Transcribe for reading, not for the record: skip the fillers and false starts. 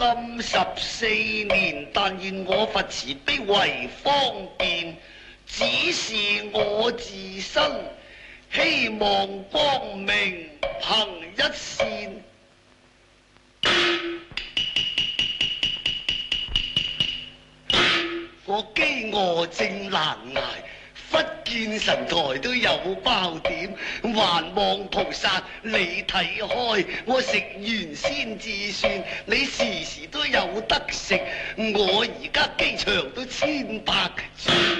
今14年，但願我佛慈悲為方便，只是我自身希望光明行一線。我飢餓症難捱，忽見神台都有包點，還望菩薩你睇開，我食完先至算，你時時都有得食，我而家機場都千百轉。